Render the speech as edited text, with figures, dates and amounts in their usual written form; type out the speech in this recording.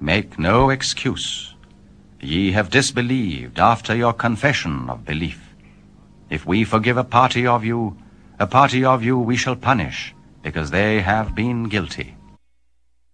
Make no excuse. Ye have disbelieved after your confession of belief. If we forgive a party of you we shall punish, because they have been guilty.